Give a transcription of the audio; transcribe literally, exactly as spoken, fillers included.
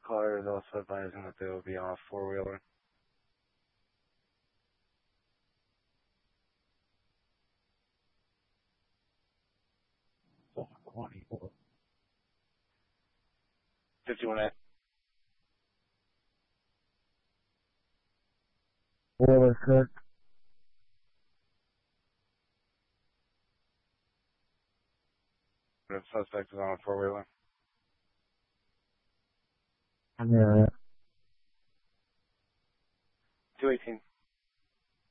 caller is also advising that they will be on a four-wheeler. fifty-one A. Four six. The suspect is on a four-wheeler. Yeah. two eighteen.